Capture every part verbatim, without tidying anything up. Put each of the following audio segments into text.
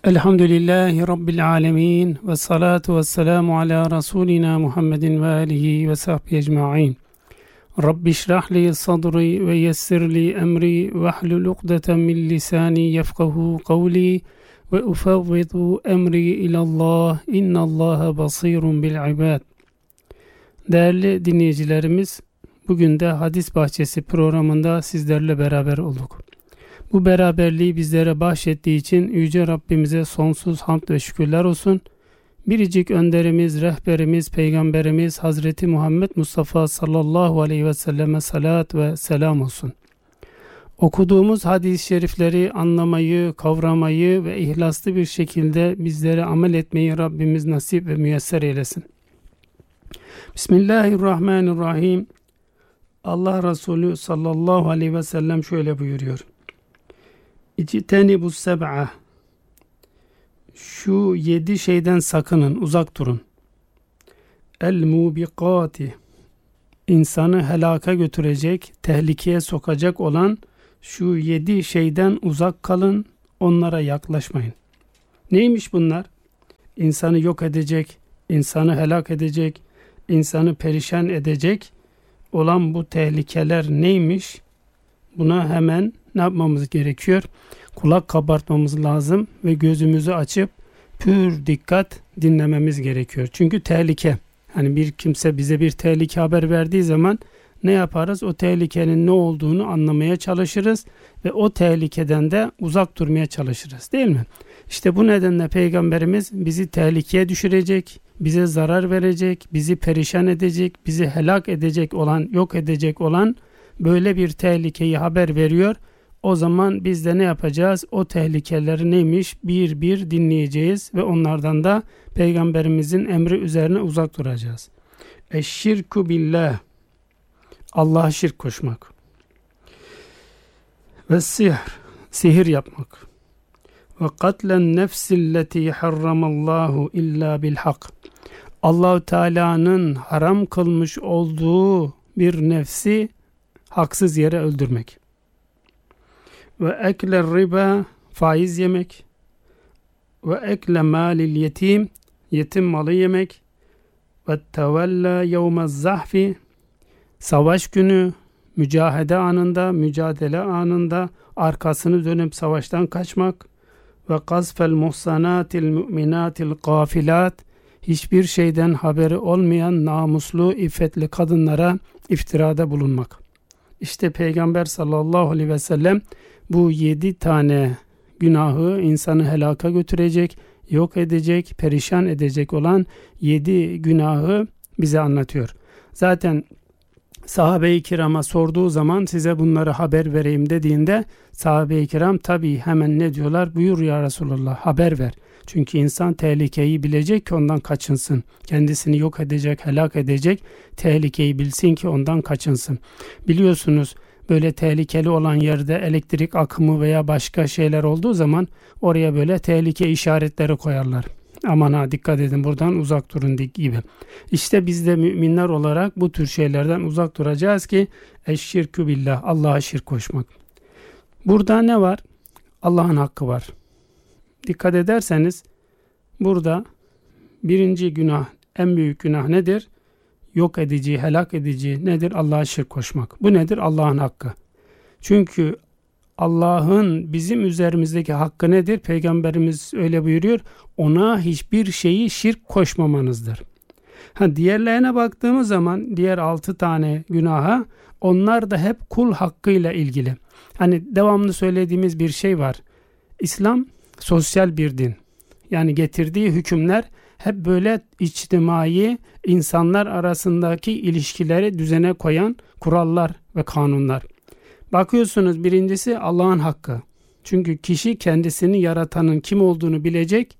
Elhamdülillahi Rabbil alemin ve salatu ve selamu ala Resulina Muhammedin ve alihi ve sahbihi ecma'in. Rabbi şrahli sadri ve yessirli emri ve hlul ukdeten min lisani yefkahu kavli ve ufavvidu emri ilallah innallaha basirun bil ibad. Değerli dinleyicilerimiz, bugün de Hadis Bahçesi programında sizlerle beraber olduk. Bu beraberliği bizlere bahşettiği için Yüce Rabbimize sonsuz hamd ve şükürler olsun. Biricik önderimiz, rehberimiz, peygamberimiz Hazreti Muhammed Mustafa sallallahu aleyhi ve selleme salat ve selam olsun. Okuduğumuz hadis-i şerifleri anlamayı, kavramayı ve ihlaslı bir şekilde bizlere amel etmeyi Rabbimiz nasip ve müyesser eylesin. Bismillahirrahmanirrahim. Allah Resulü sallallahu aleyhi ve sellem şöyle buyuruyor. İctenibus seb'a. Şu yedi şeyden sakının, uzak durun. El mubikati. İnsanı helaka götürecek, tehlikeye sokacak olan şu yedi şeyden uzak kalın, onlara yaklaşmayın. Neymiş bunlar? İnsanı yok edecek, insanı helak edecek, insanı perişan edecek olan bu tehlikeler neymiş? Buna hemen ne yapmamız gerekiyor? Kulak kabartmamız lazım ve gözümüzü açıp pür dikkat dinlememiz gerekiyor. Çünkü tehlike. Hani bir kimse bize bir tehlike haber verdiği zaman ne yaparız? O tehlikenin ne olduğunu anlamaya çalışırız ve o tehlikeden de uzak durmaya çalışırız, değil mi? İşte bu nedenle Peygamberimiz bizi tehlikeye düşürecek, bize zarar verecek, bizi perişan edecek, bizi helak edecek olan, yok edecek olan böyle bir tehlikeyi haber veriyor. O zaman biz de ne yapacağız? O tehlikeleri neymiş? Bir bir dinleyeceğiz ve onlardan da Peygamberimizin emri üzerine uzak duracağız. Eşşirku billah. Allah'a şirk koşmak. Ve sihr. Sihir yapmak. Ve katlen nefsilleti harramallahu illa bil hak. Allah-u Teala'nın haram kılmış olduğu bir nefsi haksız yere öldürmek. Ve ekle riba, faiz yemek. Ve ekle malil yetim, yetim malı yemek. Ve tevella yevmez zahfi, savaş günü, mücahede anında, mücadele anında arkasını dönüp savaştan kaçmak. Ve gazfel muhsanatil müminatil gafilat, hiçbir şeyden haberi olmayan namuslu, iffetli kadınlara iftirada bulunmak. İşte Peygamber sallallahu aleyhi ve sellem bu yedi tane günahı insanı helaka götürecek, yok edecek, perişan edecek olan yedi günahı bize anlatıyor. Zaten sahabe-i kirama sorduğu zaman size bunları haber vereyim dediğinde sahabe-i kiram tabii hemen ne diyorlar? Buyur ya Resulallah, haber ver. Çünkü insan tehlikeyi bilecek ki ondan kaçınsın. Kendisini yok edecek, helak edecek tehlikeyi bilsin ki ondan kaçınsın. Biliyorsunuz böyle tehlikeli olan yerde elektrik akımı veya başka şeyler olduğu zaman oraya böyle tehlike işaretleri koyarlar. Aman ha dikkat edin, buradan uzak durun gibi. İşte biz de müminler olarak bu tür şeylerden uzak duracağız ki eşşirkü billah, Allah'a şirk koşmak. Burada ne var? Allah'ın hakkı var. Dikkat ederseniz burada birinci günah, en büyük günah nedir? Yok edici, helak edici nedir? Allah'a şirk koşmak. Bu nedir? Allah'ın hakkı. Çünkü Allah'ın bizim üzerimizdeki hakkı nedir? Peygamberimiz öyle buyuruyor. Ona hiçbir şeyi şirk koşmamanızdır. Ha, diğerlerine baktığımız zaman diğer altı tane günaha, onlar da hep kul hakkıyla ilgili. Hani devamlı söylediğimiz bir şey var. İslam sosyal bir din. Yani getirdiği hükümler hep böyle içtimai, insanlar arasındaki ilişkileri düzene koyan kurallar ve kanunlar. Bakıyorsunuz, birincisi Allah'ın hakkı. Çünkü kişi kendisini yaratanın kim olduğunu bilecek,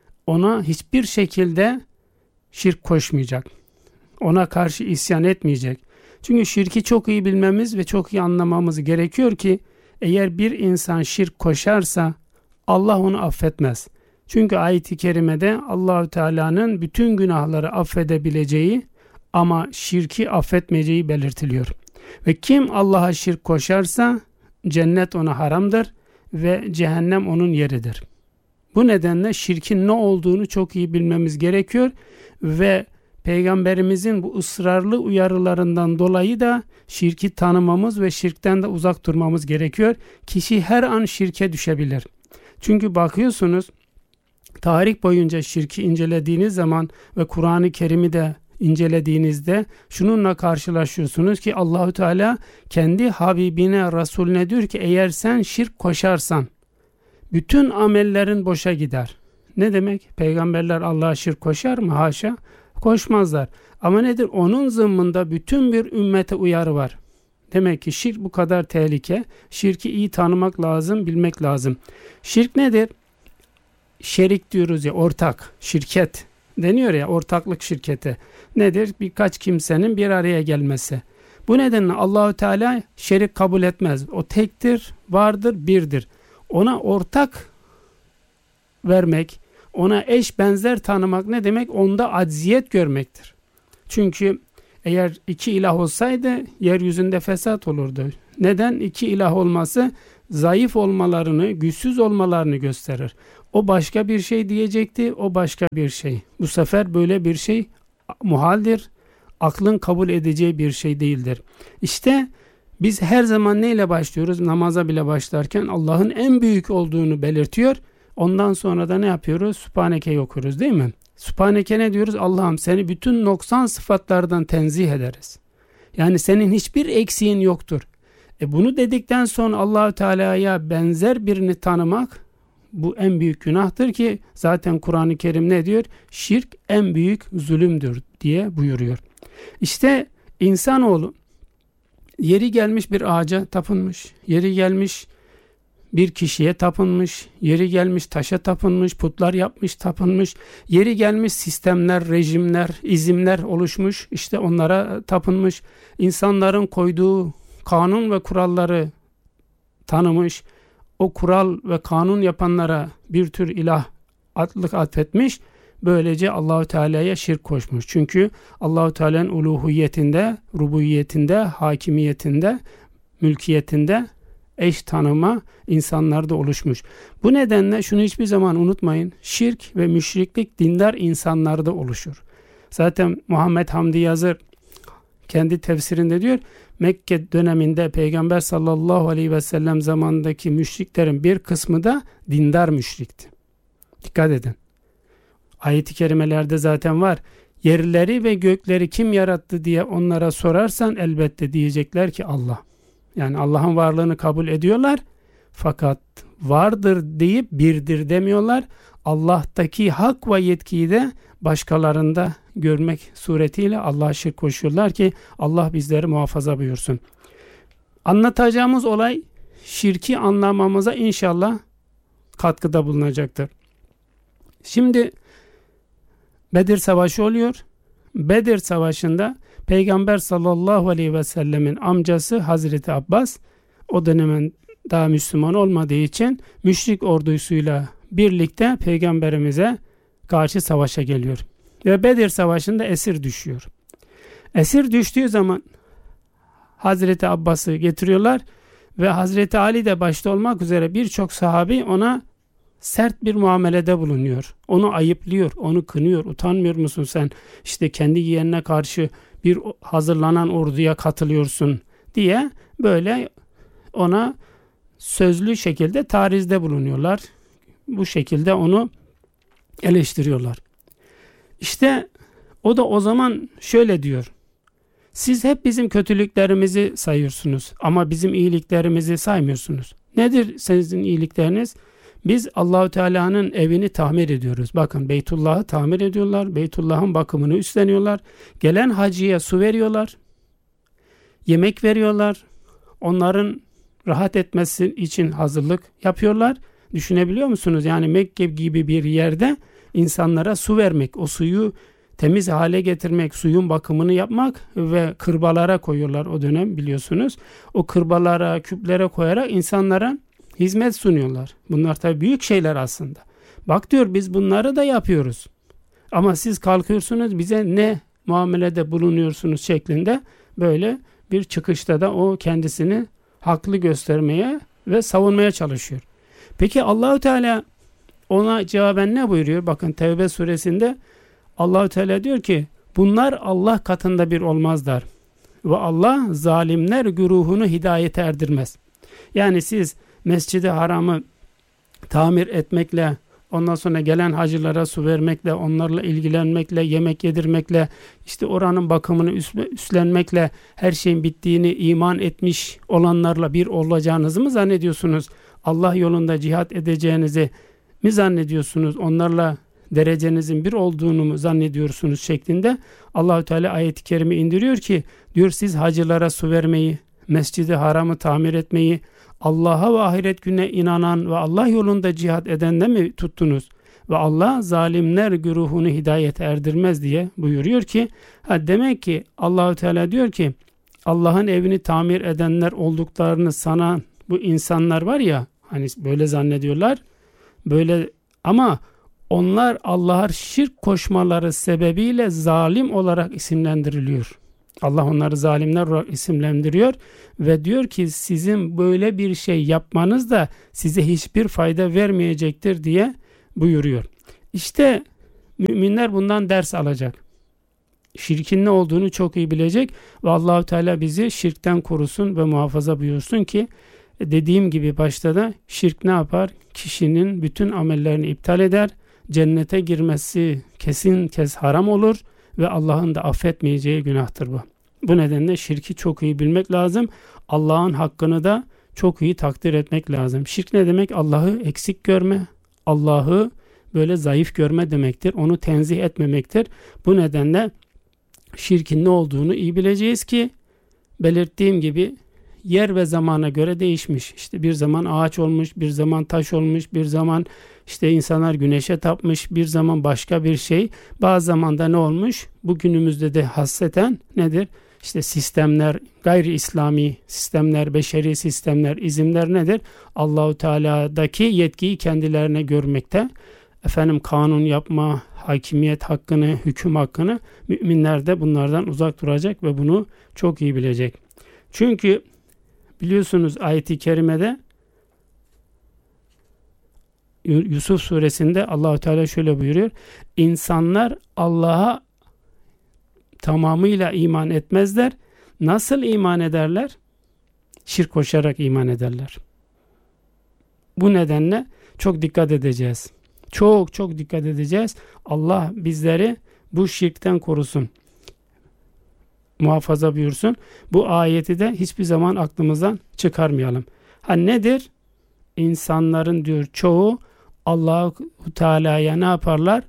ona hiçbir şekilde şirk koşmayacak. Ona karşı isyan etmeyecek. Çünkü şirki çok iyi bilmemiz ve çok iyi anlamamız gerekiyor ki eğer bir insan şirk koşarsa Allah onu affetmez. Çünkü ayet-i kerimede Allah-u Teala'nın bütün günahları affedebileceği ama şirki affetmeyeceği belirtiliyor. Ve kim Allah'a şirk koşarsa cennet ona haramdır ve cehennem onun yeridir. Bu nedenle şirkin ne olduğunu çok iyi bilmemiz gerekiyor ve Peygamberimizin bu ısrarlı uyarılarından dolayı da şirki tanımamız ve şirkten de uzak durmamız gerekiyor. Kişi her an şirke düşebilir. Çünkü bakıyorsunuz tarih boyunca şirki incelediğiniz zaman ve Kur'an-ı Kerim'i de incelediğinizde şununla karşılaşıyorsunuz ki Allahu Teala kendi Habibine, Resulüne diyor ki eğer sen şirk koşarsan bütün amellerin boşa gider. Ne demek? Peygamberler Allah'a şirk koşar mı? Haşa. Koşmazlar. Ama nedir? Onun zımmında bütün bir ümmete uyarı var. Demek ki şirk bu kadar tehlike. Şirki iyi tanımak lazım, bilmek lazım. Şirk nedir? Şerik diyoruz ya, ortak, şirket deniyor ya, ortaklık şirketi. Nedir? Birkaç kimsenin bir araya gelmesi. Bu nedenle Allahu Teala şerik kabul etmez. O tektir, vardır, birdir. Ona ortak vermek, ona eş benzer tanımak ne demek? Onda acziyet görmektir. Çünkü eğer iki ilah olsaydı yeryüzünde fesat olurdu. Neden? İki ilah olması zayıf olmalarını, güçsüz olmalarını gösterir. O başka bir şey diyecekti, o başka bir şey. Bu sefer böyle bir şey muhaldir, aklın kabul edeceği bir şey değildir. İşte biz her zaman neyle başlıyoruz? Namaza bile başlarken Allah'ın en büyük olduğunu belirtiyor. Ondan sonra da ne yapıyoruz? Sübhaneke'yi okuruz değil mi? Sübhaneke ne diyoruz? Allah'ım seni bütün noksan sıfatlardan tenzih ederiz. Yani senin hiçbir eksiğin yoktur. E bunu dedikten sonra Allah-u Teala'ya benzer birini tanımak bu en büyük günahtır ki zaten Kur'an-ı Kerim ne diyor? Şirk en büyük zulümdür diye buyuruyor. İşte insanoğlu yeri gelmiş bir ağaca tapınmış, yeri gelmiş bir kişiye tapınmış, yeri gelmiş taşa tapınmış, putlar yapmış, tapınmış, yeri gelmiş sistemler, rejimler, izimler oluşmuş, işte onlara tapınmış, insanların koyduğu kanun ve kuralları tanımış, o kural ve kanun yapanlara bir tür ilah adlık atfetmiş, böylece Allahu Teala'ya şirk koşmuş. Çünkü Allahu Teala'nın uluhiyetinde, rububiyetinde, hakimiyetinde, mülkiyetinde eş tanıma insanlarda oluşmuş. Bu nedenle şunu hiçbir zaman unutmayın. Şirk ve müşriklik dindar insanlarda oluşur. Zaten Muhammed Hamdi Yazır kendi tefsirinde diyor, Mekke döneminde Peygamber sallallahu aleyhi ve sellem zamanındaki müşriklerin bir kısmı da dindar müşrikti. Dikkat edin. Ayet-i kerimelerde zaten var. Yerleri ve gökleri kim yarattı diye onlara sorarsan elbette diyecekler ki Allah. Yani Allah'ın varlığını kabul ediyorlar. Fakat vardır deyip birdir demiyorlar. Allah'taki hak ve yetkiyi de başkalarında görmek suretiyle Allah'a şirk koşuyorlar ki Allah bizleri muhafaza buyursun. Anlatacağımız olay şirki anlamamıza inşallah katkıda bulunacaktır. Şimdi Bedir Savaşı oluyor. Bedir Savaşı'nda Peygamber sallallahu aleyhi ve sellemin amcası Hazreti Abbas o dönemin daha Müslüman olmadığı için müşrik ordusuyla birlikte Peygamberimize karşı savaşa geliyor. Ve Bedir Savaşı'nda esir düşüyor. Esir düştüğü zaman Hazreti Abbas'ı getiriyorlar ve Hazreti Ali de başta olmak üzere birçok sahabi ona sert bir muamelede bulunuyor. Onu ayıplıyor, onu kınıyor. Utanmıyor musun sen? İşte kendi yeğenine karşı bir hazırlanan orduya katılıyorsun diye böyle ona sözlü şekilde tarizde bulunuyorlar. Bu şekilde onu eleştiriyorlar. İşte o da o zaman şöyle diyor. Siz hep bizim kötülüklerimizi sayıyorsunuz ama bizim iyiliklerimizi saymıyorsunuz. Nedir sizin iyilikleriniz? Biz Allahu Teala'nın evini tamir ediyoruz. Bakın Beytullah'ı tamir ediyorlar. Beytullah'ın bakımını üstleniyorlar. Gelen hacıya su veriyorlar. Yemek veriyorlar. Onların rahat etmesi için hazırlık yapıyorlar. Düşünebiliyor musunuz? Yani Mekke gibi bir yerde insanlara su vermek, o suyu temiz hale getirmek, suyun bakımını yapmak ve kırbalara koyuyorlar o dönem biliyorsunuz. O kırbalara, küplere koyarak insanlara hizmet sunuyorlar. Bunlar tabii büyük şeyler aslında. Bak diyor biz bunları da yapıyoruz. Ama siz kalkıyorsunuz bize ne muamelede bulunuyorsunuz şeklinde böyle bir çıkışta da o kendisini haklı göstermeye ve savunmaya çalışıyor. Peki Allahu Teala ona cevaben ne buyuruyor? Bakın Tevbe suresinde Allah-u Teala diyor ki bunlar Allah katında bir olmazlar. Ve Allah zalimler güruhunu hidayete erdirmez. Yani siz Mescid-i Haram'ı tamir etmekle, ondan sonra gelen hacılara su vermekle, onlarla ilgilenmekle, yemek yedirmekle, işte oranın bakımını üstlenmekle her şeyin bittiğini iman etmiş olanlarla bir olacağınızı mı zannediyorsunuz? Allah yolunda cihat edeceğinizi mi zannediyorsunuz? Onlarla derecenizin bir olduğunu mu zannediyorsunuz şeklinde Allah-u Teala ayet-i kerime indiriyor ki diyor siz hacılara su vermeyi, Mescid-i Haram'ı tamir etmeyi, Allah'a ve ahiret gününe inanan ve Allah yolunda cihat edende mi tuttunuz? Ve Allah zalimler güruhunu hidayete erdirmez diye buyuruyor ki ha demek ki Allah-u Teala diyor ki Allah'ın evini tamir edenler olduklarını sanan bu insanlar var ya, hani böyle zannediyorlar böyle, ama onlar Allah'a şirk koşmaları sebebiyle zalim olarak isimlendiriliyor. Allah onları zalimler olarak isimlendiriyor ve diyor ki sizin böyle bir şey yapmanız da size hiçbir fayda vermeyecektir diye buyuruyor. İşte müminler bundan ders alacak. Şirkin ne olduğunu çok iyi bilecek ve Allah-u Teala bizi şirkten korusun ve muhafaza buyursun ki dediğim gibi başta da şirk ne yapar? Kişinin bütün amellerini iptal eder. Cennete girmesi kesin kez haram olur ve Allah'ın da affetmeyeceği günahtır bu. Bu nedenle şirki çok iyi bilmek lazım. Allah'ın hakkını da çok iyi takdir etmek lazım. Şirk ne demek? Allah'ı eksik görme, Allah'ı böyle zayıf görme demektir. Onu tenzih etmemektir. Bu nedenle şirkin ne olduğunu iyi bileceğiz ki belirttiğim gibi yer ve zamana göre değişmiş. İşte bir zaman ağaç olmuş, bir zaman taş olmuş, bir zaman işte insanlar güneşe tapmış, bir zaman başka bir şey. Bazı zamanda ne olmuş? Bugünümüzde de hasreten nedir? İşte sistemler, gayri İslami sistemler, beşeri sistemler, izimler nedir? Allahu Teala'daki yetkiyi kendilerine görmekte. Efendim kanun yapma, hakimiyet hakkını, hüküm hakkını müminler de bunlardan uzak duracak ve bunu çok iyi bilecek. Çünkü biliyorsunuz ayet-i kerimede Yusuf suresinde Allah-u Teala şöyle buyuruyor. İnsanlar Allah'a tamamıyla iman etmezler. Nasıl iman ederler? Şirk koşarak iman ederler. Bu nedenle çok dikkat edeceğiz. Çok çok dikkat edeceğiz. Allah bizleri bu şirkten korusun. Muhafaza buyursun. Bu ayeti de hiçbir zaman aklımızdan çıkarmayalım. Ha nedir? İnsanların diyor çoğu Allah-u Teala'ya ne yaparlar?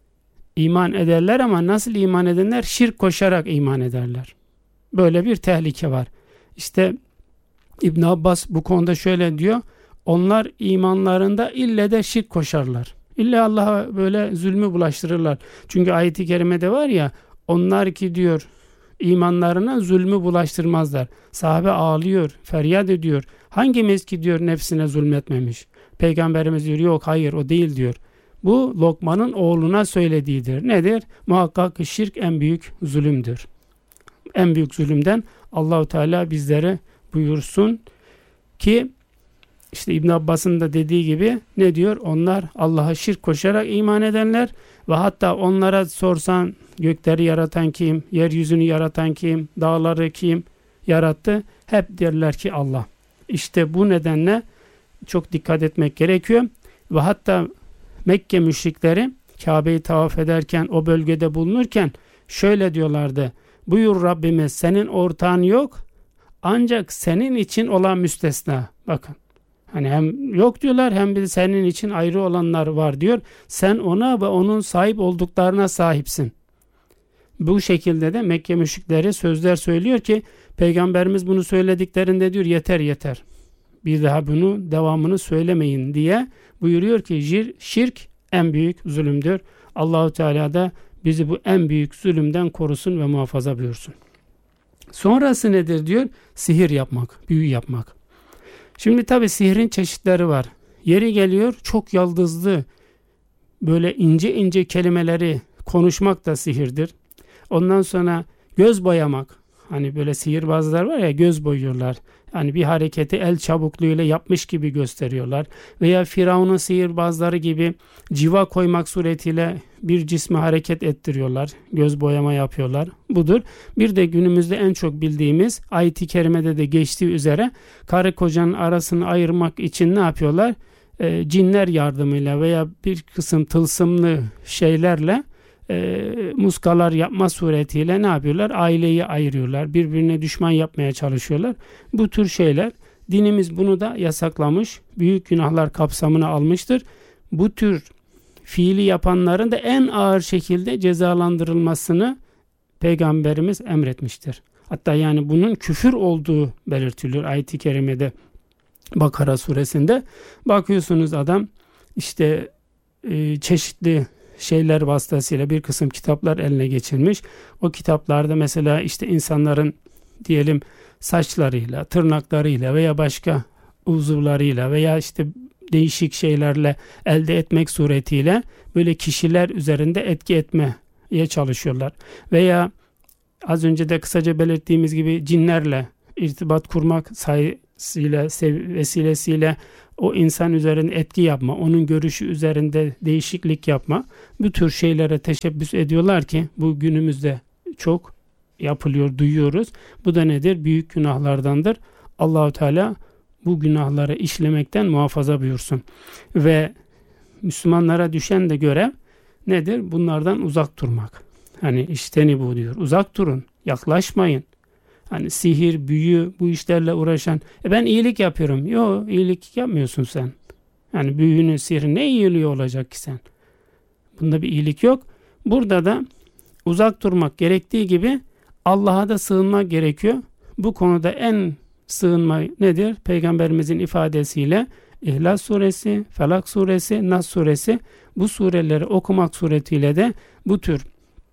İman ederler ama nasıl iman edenler? Şirk koşarak iman ederler. Böyle bir tehlike var. İşte İbn Abbas bu konuda şöyle diyor. Onlar imanlarında ille de şirk koşarlar. İlla Allah'a böyle zulmü bulaştırırlar. Çünkü ayet-i kerimede var ya, onlar ki diyor imanlarına zulmü bulaştırmazlar. Sahabe ağlıyor, feryat ediyor. Hangimiz ki diyor nefsine zulmetmemiş? Peygamberimiz diyor yok hayır o değil diyor. Bu Lokman'ın oğluna söylediğidir. Nedir? Muhakkak ki şirk en büyük zulümdür. En büyük zulümden Allah-u Teala bizlere buyursun ki işte İbn Abbas'ın da dediği gibi ne diyor? Onlar Allah'a şirk koşarak iman edenler ve hatta onlara sorsan gökleri yaratan kim, yeryüzünü yaratan kim, dağları kim yarattı? Hep derler ki Allah. İşte bu nedenle çok dikkat etmek gerekiyor ve hatta Mekke müşrikleri Kabe'yi tavaf ederken, o bölgede bulunurken şöyle diyorlardı. Buyur Rabbimiz senin ortağın yok ancak senin için olan müstesna. Bakın. Hani hem yok diyorlar hem de senin için ayrı olanlar var diyor. Sen ona ve onun sahip olduklarına sahipsin. Bu şekilde de Mekke müşrikleri sözler söylüyor ki Peygamberimiz bunu söylediklerinde diyor yeter yeter. Bir daha bunu devamını söylemeyin diye buyuruyor ki şirk en büyük zulümdür. Allahu Teala da bizi bu en büyük zulümden korusun ve muhafaza buyursun. Sonrası nedir diyor? Sihir yapmak, büyü yapmak. Şimdi tabi sihrin çeşitleri var. Yeri geliyor çok yaldızlı böyle ince ince kelimeleri konuşmak da sihirdir. Ondan sonra göz boyamak. Hani böyle sihirbazlar var ya göz boyuyorlar. Yani bir hareketi el çabukluğuyla yapmış gibi gösteriyorlar. Veya Firavun'un sihirbazları gibi civa koymak suretiyle bir cismi hareket ettiriyorlar. Göz boyama yapıyorlar. Budur. Bir de günümüzde en çok bildiğimiz ayet-i kerimede de geçtiği üzere karı kocanın arasını ayırmak için ne yapıyorlar? E, cinler yardımıyla veya bir kısım tılsımlı şeylerle e, muskalar yapma suretiyle ne yapıyorlar? Aileyi ayırıyorlar. Birbirine düşman yapmaya çalışıyorlar. Bu tür şeyler, dinimiz bunu da yasaklamış. Büyük günahlar kapsamına almıştır. Bu tür fiili yapanların da en ağır şekilde cezalandırılmasını Peygamberimiz emretmiştir. Hatta yani bunun küfür olduğu belirtiliyor ayet-i kerimede, Bakara suresinde. Bakıyorsunuz adam işte e, çeşitli şeyler vasıtasıyla bir kısım kitaplar eline geçirmiş. O kitaplarda mesela işte insanların diyelim saçlarıyla, tırnaklarıyla veya başka uzuvlarıyla veya işte değişik şeylerle elde etmek suretiyle böyle kişiler üzerinde etki etmeye çalışıyorlar. Veya az önce de kısaca belirttiğimiz gibi cinlerle irtibat kurmak sayesinde, vesilesiyle o insan üzerinde etki yapma, onun görüşü üzerinde değişiklik yapma, bu tür şeylere teşebbüs ediyorlar ki bu günümüzde çok yapılıyor, duyuyoruz. Bu da nedir? Büyük günahlardandır. Allahu Teala bu günahları işlemekten muhafaza buyursun. Ve Müslümanlara düşen de görev nedir? Bunlardan uzak durmak. Hani işteni bu diyor. Uzak durun, yaklaşmayın. Hani sihir, büyü, bu işlerle uğraşan, e ben iyilik yapıyorum. Yok, iyilik yapmıyorsun sen. Yani büyünün, sihrin ne iyiliği olacak ki sen? Bunda bir iyilik yok. Burada da uzak durmak gerektiği gibi Allah'a da sığınmak gerekiyor. Bu konuda en sığınma nedir? Peygamberimizin ifadesiyle İhlas suresi, Felak suresi, Nas suresi, bu sureleri okumak suretiyle de bu tür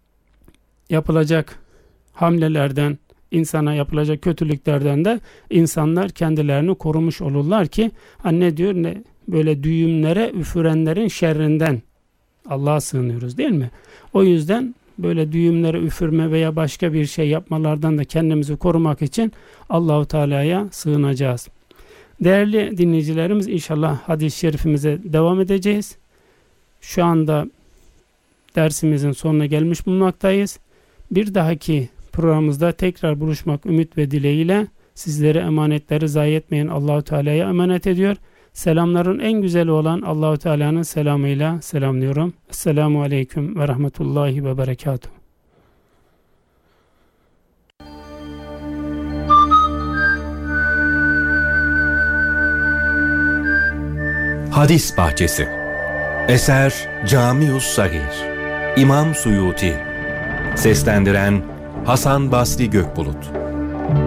yapılacak hamlelerden, insana yapılacak kötülüklerden de insanlar kendilerini korumuş olurlar ki hani ne diyor, ne böyle düğümlere üfürenlerin şerrinden Allah'a sığınıyoruz, değil mi? O yüzden böyle düğümlere üfürme veya başka bir şey yapmalardan da kendimizi korumak için Allahu Teala'ya sığınacağız. Değerli dinleyicilerimiz, inşallah hadis-i şerifimize devam edeceğiz. Şu anda dersimizin sonuna gelmiş bulunmaktayız. Bir dahaki programımızda tekrar buluşmak ümit ve dileğiyle sizlere emanetleri zayi etmeyen Allahu Teala'ya emanet ediyor. Selamların en güzeli olan Allahu Teala'nın selamıyla selamlıyorum. Esselamu aleyküm ve rahmetullahi ve berekatuhu. Hadis Bahçesi. Eser Camius Sagir. İmam Suyuti. Seslendiren Hasan Basri Gökbulut.